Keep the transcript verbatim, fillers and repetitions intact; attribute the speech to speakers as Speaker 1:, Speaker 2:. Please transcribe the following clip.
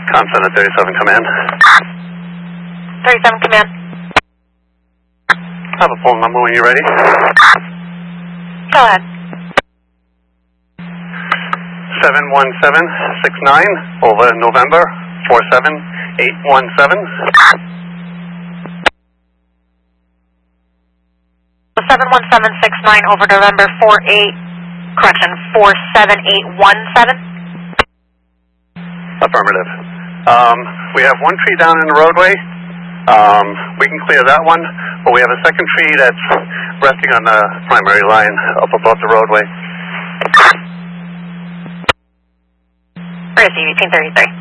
Speaker 1: Constant at thirty-seven, command.
Speaker 2: thirty-seven, command.
Speaker 1: I have a phone number when you're ready.
Speaker 2: Go ahead.
Speaker 1: seven one seven six nine over November four seven eight one seven.
Speaker 2: seven one seven six nine over November four eight, correction, four seven eight one seven.
Speaker 1: Affirmative. Um, we have one tree down in the roadway. Um, we can clear that one, but we have a second tree that's resting on the primary line up above the roadway.
Speaker 2: Receive eighteen thirty-three.